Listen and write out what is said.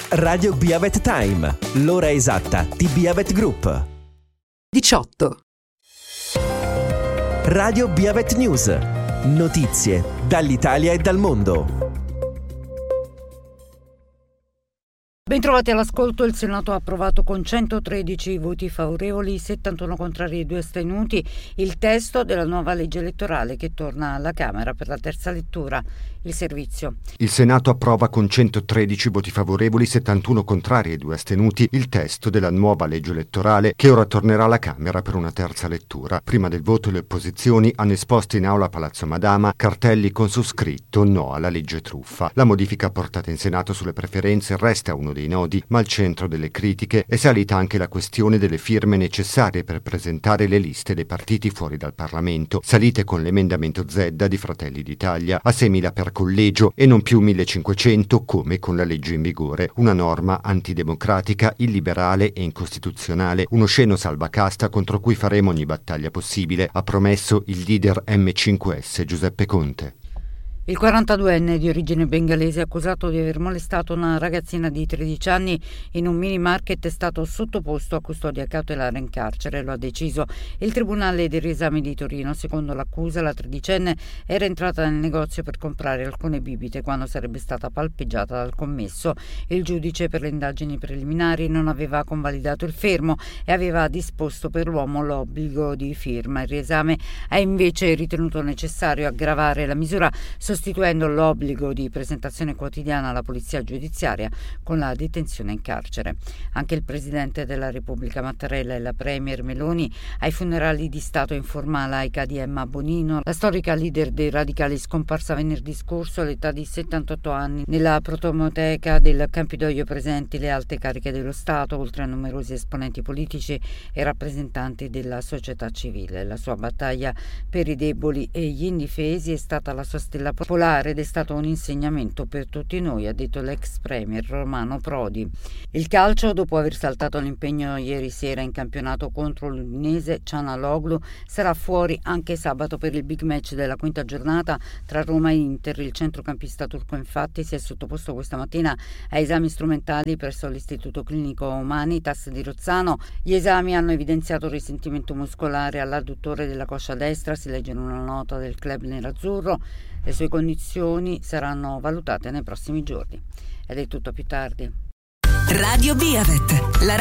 Radio Biavet Time, l'ora esatta di Biavet Group. 18. Radio Biavet News, notizie dall'Italia e dal mondo. Bentrovati all'ascolto. Il Senato ha approvato con 113 voti favorevoli, 71 contrari e 2 astenuti il testo della nuova legge elettorale che torna alla Camera per la terza lettura. Il servizio. Il Senato approva con 113 voti favorevoli, 71 contrari e 2 astenuti il testo della nuova legge elettorale che ora tornerà alla Camera per una terza lettura. Prima del voto le opposizioni hanno esposto in aula a Palazzo Madama cartelli con su scritto no alla legge truffa. La modifica portata in Senato sulle preferenze resta uno dei nodi, ma al centro delle critiche è salita anche la questione delle firme necessarie per presentare le liste dei partiti fuori dal Parlamento, salite con l'emendamento Zedda di Fratelli d'Italia a 6.000 per collegio e non più 1.500 come con la legge in vigore, una norma antidemocratica, illiberale e incostituzionale, uno sceno salvacasta contro cui faremo ogni battaglia possibile, ha promesso il leader M5S Giuseppe Conte. Il 42enne di origine bengalese accusato di aver molestato una ragazzina di 13 anni in un mini market è stato sottoposto a custodia cautelare in carcere, lo ha deciso il Tribunale dei Riesami di Torino. Secondo l'accusa, la tredicenne era entrata nel negozio per comprare alcune bibite quando sarebbe stata palpeggiata dal commesso. Il giudice per le indagini preliminari non aveva convalidato il fermo e aveva disposto per l'uomo l'obbligo di firma. Il riesame ha invece ritenuto necessario aggravare la misura, sostituendo l'obbligo di presentazione quotidiana alla polizia giudiziaria con la detenzione in carcere. Anche il Presidente della Repubblica Mattarella e la Premier Meloni ai funerali di Stato in forma laica di Emma Bonino, la storica leader dei radicali scomparsa venerdì scorso all'età di 78 anni. Nella protomoteca del Campidoglio presenti le alte cariche dello Stato, oltre a numerosi esponenti politici e rappresentanti della società civile. La sua battaglia per i deboli e gli indifesi è stata la sua stella polare ed è stato un insegnamento per tutti noi, ha detto l'ex premier Romano Prodi. Il calcio, dopo aver saltato l'impegno ieri sera in campionato contro l'Udinese, Çalhanoğlu sarà fuori anche sabato per il big match della quinta giornata tra Roma e Inter. Il centrocampista turco infatti si è sottoposto questa mattina a esami strumentali presso l'Istituto Clinico Humanitas di Rozzano. Gli esami hanno evidenziato risentimento muscolare all'adduttore della coscia destra, si legge in una nota del club nerazzurro. Le sue condizioni saranno valutate nei prossimi giorni. Ed è tutto, più tardi. Radio Biavet, la